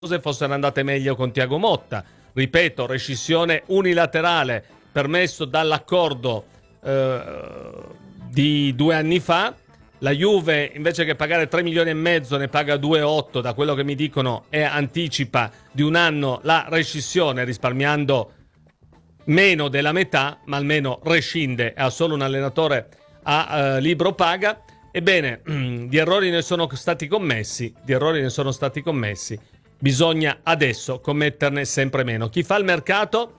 cose fossero andate meglio con Thiago Motta. Ripeto, rescissione unilaterale permesso dall'accordo di 2 anni fa. La Juve, invece che pagare 3 milioni e mezzo, ne paga 2,8 da quello che mi dicono, e anticipa di 1 anno la rescissione, risparmiando meno della metà, ma almeno rescinde, ha solo un allenatore a libro paga. Ebbene, di errori ne sono stati commessi, bisogna adesso commetterne sempre meno. Chi fa il mercato?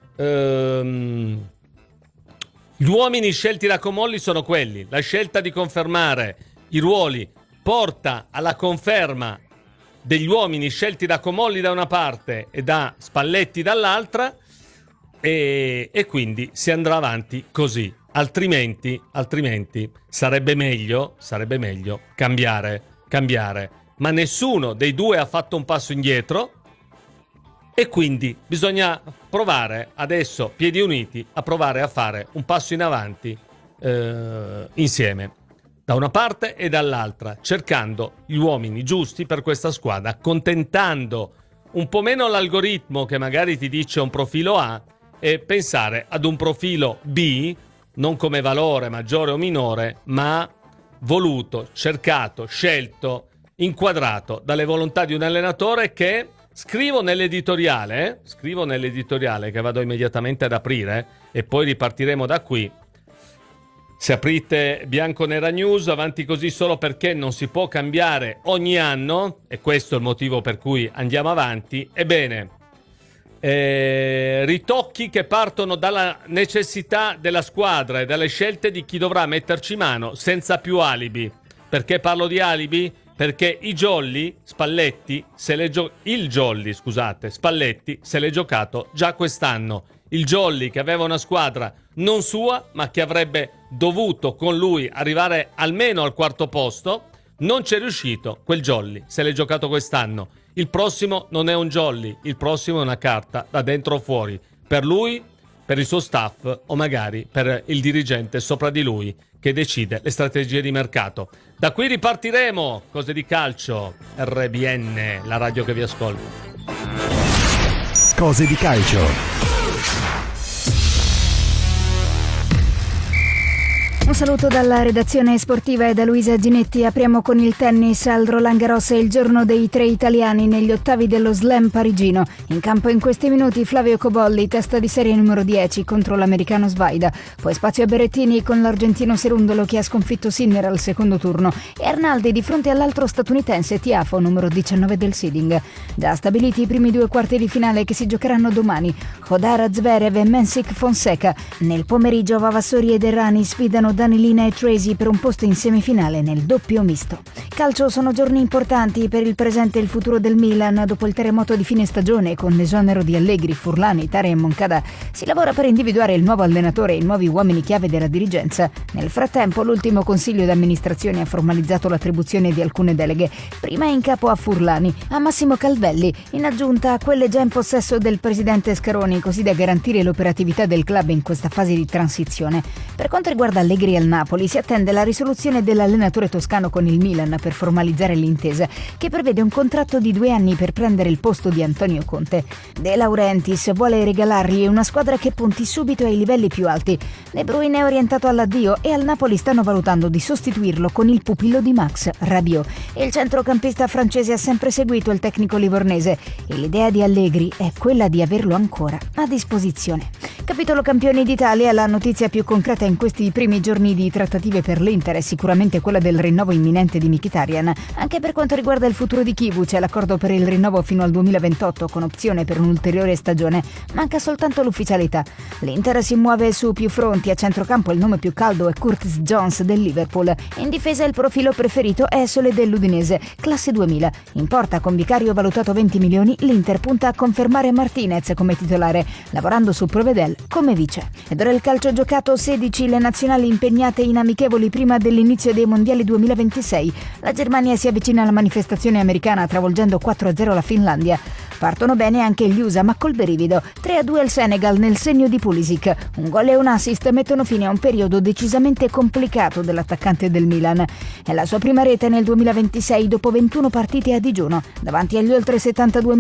Gli uomini scelti da Comolli sono quelli. La scelta di confermare i ruoli porta alla conferma degli uomini scelti da Comolli da una parte e da Spalletti dall'altra, e quindi si andrà avanti così. Altrimenti sarebbe meglio cambiare. Ma nessuno dei due ha fatto un passo indietro, e quindi bisogna provare adesso, piedi uniti, a provare a fare un passo in avanti insieme, da una parte e dall'altra, cercando gli uomini giusti per questa squadra, accontentando un po' meno l'algoritmo che magari ti dice un profilo A, e pensare ad un profilo B, non come valore maggiore o minore, ma voluto, cercato, scelto, inquadrato dalle volontà di un allenatore che... Scrivo nell'editoriale che vado immediatamente ad aprire, e poi ripartiremo da qui. Se aprite Bianconera News, avanti così solo perché non si può cambiare ogni anno, e questo è il motivo per cui andiamo avanti. Ebbene, ritocchi che partono dalla necessità della squadra e dalle scelte di chi dovrà metterci mano senza più alibi. Perché parlo di alibi? Perché il Jolly Spalletti se l'è giocato già quest'anno. Il Jolly, che aveva una squadra non sua, ma che avrebbe dovuto con lui arrivare almeno al 4° posto, non c'è riuscito. Quel Jolly se l'è giocato quest'anno. Il prossimo non è un Jolly, il prossimo è una carta da dentro o fuori, per lui, per il suo staff, o magari per il dirigente sopra di lui, che decide le strategie di mercato. Da qui ripartiremo. Cose di calcio. RBN, la radio che vi ascolta. Cose di calcio. Un saluto dalla redazione sportiva e da Luisa Ginetti. Apriamo con il tennis. Al Roland Garros è il giorno dei 3 italiani negli ottavi dello slam parigino. In campo in questi minuti Flavio Cobolli, testa di serie numero 10 contro l'americano Svaida. Poi spazio a Berrettini con l'argentino Serundolo, che ha sconfitto Sinner al secondo turno, e Arnaldi di fronte all'altro statunitense Tiafoe, numero 19 del seeding. Già stabiliti i primi 2 quarti di finale che si giocheranno domani. Hodara Zverev e Mensik Fonseca. Nel pomeriggio Vavassori ed Errani sfidano Danilina e Tracy per un posto in semifinale nel doppio misto. Calcio, sono giorni importanti per il presente e il futuro del Milan. Dopo il terremoto di fine stagione, con l'esonero di Allegri, Furlani, Tari e Moncada, si lavora per individuare il nuovo allenatore e i nuovi uomini chiave della dirigenza. Nel frattempo, l'ultimo consiglio d'amministrazione ha formalizzato l'attribuzione di alcune deleghe, prima in capo a Furlani, a Massimo Calvelli, in aggiunta a quelle già in possesso del presidente Scaroni, così da garantire l'operatività del club in questa fase di transizione. Per quanto riguarda Allegri al Napoli, si attende la risoluzione dell'allenatore toscano con il Milan per formalizzare l'intesa, che prevede un contratto di 2 anni per prendere il posto di Antonio Conte. De Laurentiis vuole regalargli una squadra che punti subito ai livelli più alti. De Bruyne è orientato all'addio e al Napoli stanno valutando di sostituirlo con il pupillo di Max, Rabiot. Il centrocampista francese ha sempre seguito il tecnico livornese e l'idea di Allegri è quella di averlo ancora a disposizione. Capitolo campioni d'Italia, la notizia più concreta in questi primi giorni di trattative per l'Inter è sicuramente quella del rinnovo imminente di Mkhitaryan. Anche per quanto riguarda il futuro di Kivu c'è l'accordo per il rinnovo fino al 2028 con opzione per un'ulteriore stagione. Manca soltanto l'ufficialità. L'Inter si muove su più fronti. A centrocampo il nome più caldo è Curtis Jones del Liverpool. In difesa il profilo preferito è Sole dell'Udinese, classe 2000. In porta, con Vicario valutato 20 milioni, l'Inter punta a confermare Martinez come titolare, lavorando su Provedel come vice. Ed ora il calcio giocato, 16 le nazionali impegnate in amichevoli prima dell'inizio dei mondiali 2026. La Germania si avvicina alla manifestazione americana travolgendo 4-0 la Finlandia. Partono bene anche gli USA, ma col berivido. 3-2 al Senegal nel segno di Pulisic. Un gol e un assist mettono fine a un periodo decisamente complicato dell'attaccante del Milan. È la sua prima rete nel 2026 dopo 21 partite a digiuno, davanti agli oltre 72